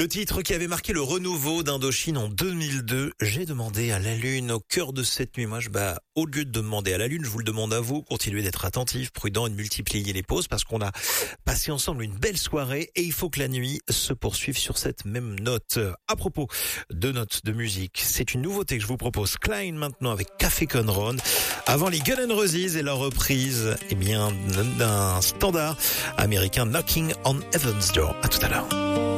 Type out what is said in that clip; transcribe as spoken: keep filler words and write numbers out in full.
Le titre qui avait marqué le renouveau d'Indochine en deux mille deux, j'ai demandé à la lune au cœur de cette nuit. Moi, je, bah, au lieu de demander à la lune, je vous le demande à vous. Continuez d'être attentifs, prudents et de multiplier les pauses parce qu'on a passé ensemble une belle soirée et il faut que la nuit se poursuive sur cette même note. À propos de notes de musique, c'est une nouveauté que je vous propose. Klein maintenant avec Café Conron. Avant les Guns N' Roses et leur reprise, eh bien, d'un standard américain Knocking on Heaven's Door. À tout à l'heure.